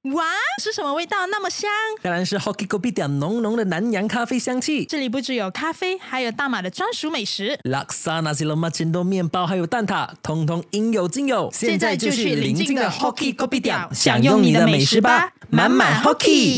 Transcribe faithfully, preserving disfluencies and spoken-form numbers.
哇，是什么味道那么香？ 当然是 Hoki Kopi Tiam 浓浓的南洋咖啡香气。 这里不只有咖啡，还有大马的专属美食， Laksa Nasi Lemak Cendol 面包还有蛋挞，通通应有尽有。 现在就去邻近的 Hoki Kopi Tiam 享用你的美食吧，满满 Hoki。